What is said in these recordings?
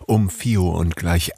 Um 4 Uhr und gleich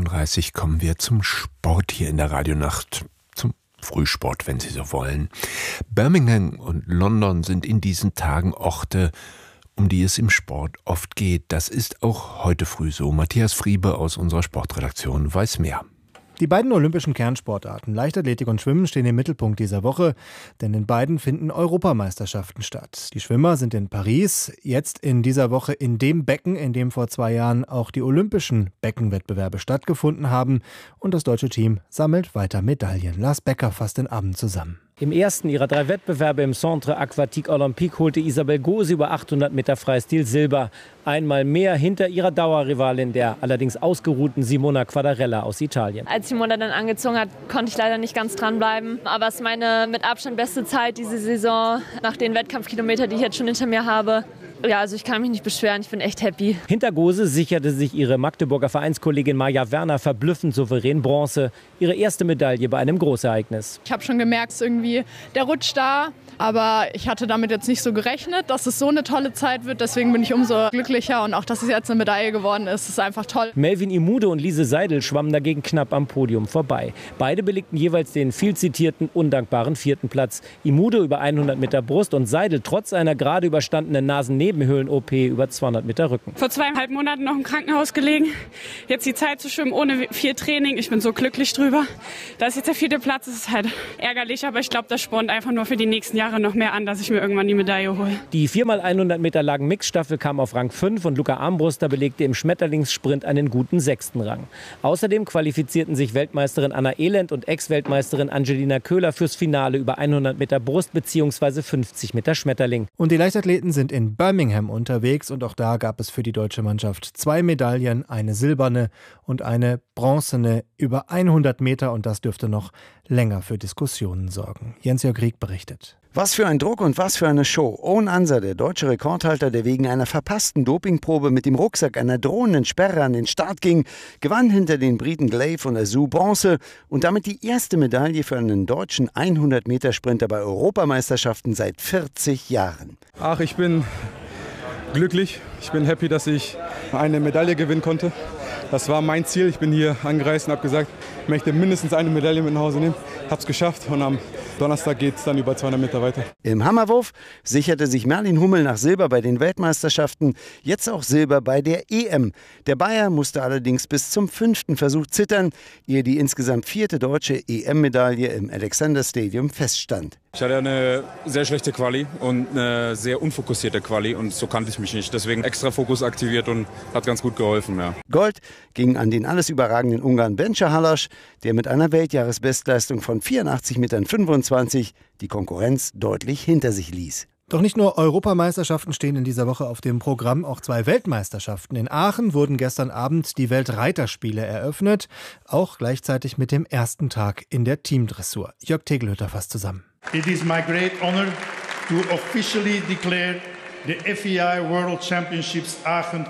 38 kommen wir zum Sport hier in der Radionacht. Zum Frühsport, wenn Sie so wollen. Birmingham und London sind in diesen Tagen Orte, um die es im Sport oft geht. Das ist auch heute früh so. Matthias Friebe aus unserer Sportredaktion weiß mehr. Die beiden olympischen Kernsportarten Leichtathletik und Schwimmen stehen im Mittelpunkt dieser Woche, denn in beiden finden Europameisterschaften statt. Die Schwimmer sind in Paris, jetzt in dieser Woche in dem Becken, in dem vor 2 Jahren auch die olympischen Beckenwettbewerbe stattgefunden haben. Und das deutsche Team sammelt weiter Medaillen. Lars Becker fasst den Abend zusammen. Im ersten ihrer 3 Wettbewerbe im Centre Aquatique Olympique holte Isabel Gose über 800 Meter Freistil Silber. Einmal mehr hinter ihrer Dauerrivalin, der allerdings ausgeruhten Simona Quadarella aus Italien. Als Simona dann angezogen hat, konnte ich leider nicht ganz dranbleiben. Aber es ist meine mit Abstand beste Zeit diese Saison, nach den Wettkampfkilometern, die ich jetzt schon hinter mir habe. Ja, also ich kann mich nicht beschweren, ich bin echt happy. Hinter Gose sicherte sich ihre Magdeburger Vereinskollegin Maja Werner verblüffend souverän Bronze. Ihre erste Medaille bei einem Großereignis. Ich habe schon gemerkt, irgendwie der Rutsch da. Aber ich hatte damit jetzt nicht so gerechnet, dass es so eine tolle Zeit wird. Deswegen bin ich umso glücklicher. Und auch, dass es jetzt eine Medaille geworden ist, ist einfach toll. Melvin Imude und Lise Seidel schwammen dagegen knapp am Podium vorbei. Beide belegten jeweils den viel zitierten, undankbaren 4. Platz. Imude über 100 Meter Brust und Seidel trotz einer gerade überstandenen Nasennebenhöhlen-OP über 200 Meter Rücken. Vor 2,5 Monaten noch im Krankenhaus gelegen. Jetzt die Zeit zu schwimmen ohne viel Training. Ich bin so glücklich drüber. Da ist jetzt der 4. Platz. Das ist halt ärgerlich, aber ich glaube, das spornt einfach nur für die nächsten Jahre noch mehr an, dass ich mir irgendwann die Medaille hole. Die 4x100 Meter langen Mixstaffel kam auf Rang 5 und Luca Armbruster belegte im Schmetterlingssprint einen guten 6. Rang. Außerdem qualifizierten sich Weltmeisterin Anna Elend und Ex-Weltmeisterin Angelina Köhler fürs Finale über 100 Meter Brust bzw. 50 Meter Schmetterling. Und die Leichtathleten sind in Birmingham unterwegs und auch da gab es für die deutsche Mannschaft 2 Medaillen, eine silberne und eine bronzene über 100 Meter und das dürfte noch länger für Diskussionen sorgen. Jens-Jörg Rieck berichtet. Was für ein Druck und was für eine Show. Owen Anser, der deutsche Rekordhalter, der wegen einer verpassten Dopingprobe mit dem Rucksack einer drohenden Sperre an den Start ging, gewann hinter den Briten Glaive und Azou Bronze und damit die erste Medaille für einen deutschen 100-Meter-Sprinter bei Europameisterschaften seit 40 Jahren. Ach, ich bin glücklich. Ich bin happy, dass ich eine Medaille gewinnen konnte. Das war mein Ziel. Ich bin hier angereist und habe gesagt, ich möchte mindestens eine Medaille mit nach Hause nehmen. Habe es geschafft und am Donnerstag geht es dann über 200 Meter weiter. Im Hammerwurf sicherte sich Merlin Hummel nach Silber bei den Weltmeisterschaften, jetzt auch Silber bei der EM. Der Bayer musste allerdings bis zum 5. Versuch zittern, ehe die insgesamt 4. deutsche EM-Medaille im Alexander Stadium feststand. Ich hatte eine sehr schlechte Quali und eine sehr unfokussierte Quali und so kannte ich mich nicht. Deswegen extra Fokus aktiviert und hat ganz gut geholfen. Ja. Gold ging an den alles überragenden Ungarn Benca Halas, der mit einer Weltjahresbestleistung von 84,25 Metern die Konkurrenz deutlich hinter sich ließ. Doch nicht nur Europameisterschaften stehen in dieser Woche auf dem Programm, auch 2 Weltmeisterschaften. In Aachen wurden gestern Abend die Weltreiterspiele eröffnet, auch gleichzeitig mit dem ersten Tag in der Teamdressur. Jörg Tegelhütter fasst zusammen. It is my great honor to officially declare the FEI World Championships Aachen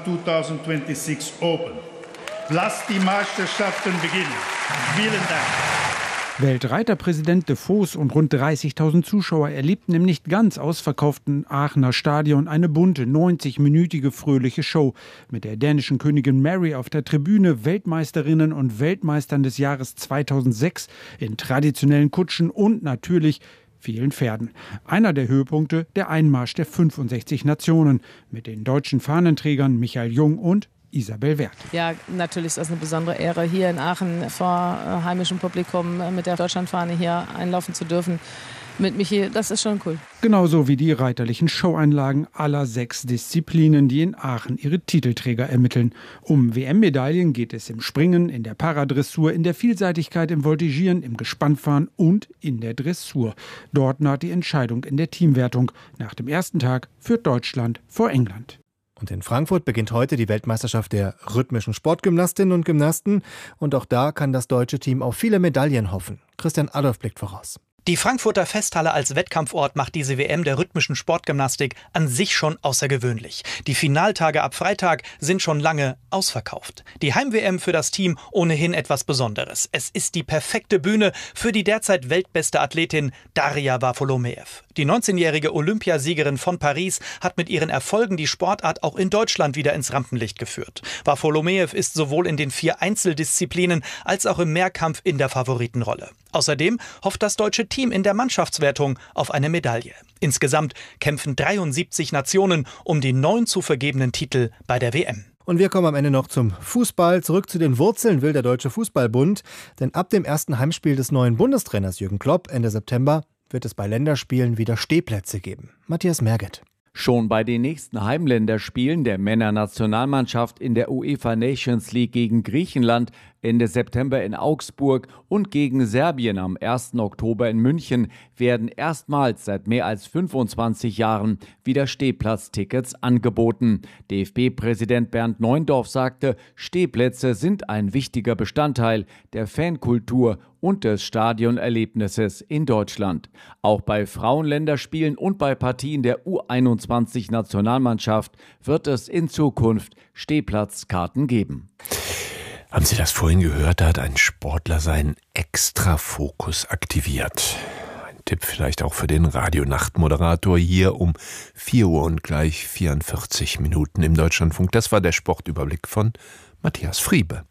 2026 open. Lasst die Meisterschaften beginnen. Vielen Dank. Weltreiterpräsident de Vos und rund 30.000 Zuschauer erlebten im nicht ganz ausverkauften Aachener Stadion eine bunte, 90-minütige fröhliche Show mit der dänischen Königin Mary auf der Tribüne, Weltmeisterinnen und Weltmeistern des Jahres 2006 in traditionellen Kutschen und natürlich vielen Pferden. Einer der Höhepunkte der Einmarsch der 65 Nationen mit den deutschen Fahnenträgern Michael Jung und Isabel Werth. Ja, natürlich ist das eine besondere Ehre, hier in Aachen vor heimischem Publikum mit der Deutschlandfahne hier einlaufen zu dürfen. Mit Michi, das ist schon cool. Genauso wie die reiterlichen Showeinlagen aller 6 Disziplinen, die in Aachen ihre Titelträger ermitteln. Um WM-Medaillen geht es im Springen, in der Paradressur, in der Vielseitigkeit, im Voltigieren, im Gespannfahren und in der Dressur. Dort naht die Entscheidung in der Teamwertung. Nach dem ersten Tag führt Deutschland vor England. Und in Frankfurt beginnt heute die Weltmeisterschaft der rhythmischen Sportgymnastinnen und Gymnasten. Und auch da kann das deutsche Team auf viele Medaillen hoffen. Christian Adolf blickt voraus. Die Frankfurter Festhalle als Wettkampfort macht diese WM der rhythmischen Sportgymnastik an sich schon außergewöhnlich. Die Finaltage ab Freitag sind schon lange ausverkauft. Die Heim-WM für das Team ohnehin etwas Besonderes. Es ist die perfekte Bühne für die derzeit weltbeste Athletin Daria Varfolomeev. Die 19-jährige Olympiasiegerin von Paris hat mit ihren Erfolgen die Sportart auch in Deutschland wieder ins Rampenlicht geführt. Varfolomeev ist sowohl in den 4 Einzeldisziplinen als auch im Mehrkampf in der Favoritenrolle. Außerdem hofft das deutsche Team in der Mannschaftswertung auf eine Medaille. Insgesamt kämpfen 73 Nationen um die 9 zu vergebenen Titel bei der WM. Und wir kommen am Ende noch zum Fußball. Zurück zu den Wurzeln will der Deutsche Fußballbund. Denn ab dem ersten Heimspiel des neuen Bundestrainers Jürgen Klopp Ende September wird es bei Länderspielen wieder Stehplätze geben. Matthias Merget. Schon bei den nächsten Heimländerspielen der Männernationalmannschaft in der UEFA Nations League gegen Griechenland Ende September in Augsburg und gegen Serbien am 1. Oktober in München werden erstmals seit mehr als 25 Jahren wieder Stehplatztickets angeboten. DFB-Präsident Bernd Neuendorf sagte, Stehplätze sind ein wichtiger Bestandteil der Fankultur und des Stadionerlebnisses in Deutschland. Auch bei Frauenländerspielen und bei Partien der U21-Nationalmannschaft wird es in Zukunft Stehplatzkarten geben. Haben Sie das vorhin gehört? Da hat ein Sportler seinen Extrafokus aktiviert. Ein Tipp vielleicht auch für den Radionachtmoderator hier um 4 Uhr und gleich 44 Minuten im Deutschlandfunk. Das war der Sportüberblick von Matthias Friebe.